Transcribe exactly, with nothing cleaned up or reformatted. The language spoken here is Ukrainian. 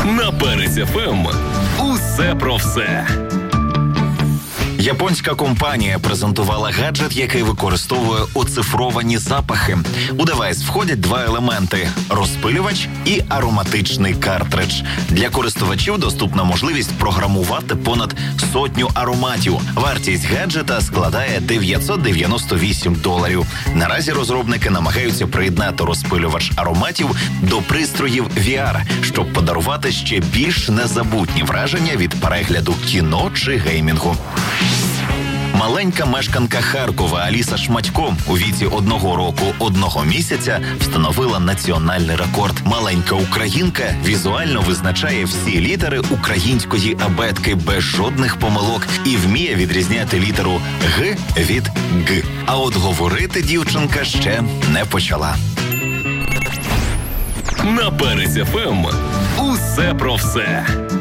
На Перець еф ем усе про все. Японська компанія презентувала гаджет, який використовує оцифровані запахи. У девайс входять два елементи – розпилювач і ароматичний картридж. Для користувачів доступна можливість програмувати понад сотню ароматів. Вартість гаджета складає дев'ятсот дев'яносто вісім доларів. Наразі розробники намагаються приєднати розпилювач ароматів до пристроїв ві ар, щоб подарувати ще більш незабутні враження від перегляду кіно чи геймінгу. Маленька мешканка Харкова Аліса Шматько у віці одного року одного місяця встановила національний рекорд. Маленька українка візуально визначає всі літери української абетки без жодних помилок і вміє відрізняти літеру Г від Г. А от говорити дівчинка ще не почала. На Перець еф ем усе про все.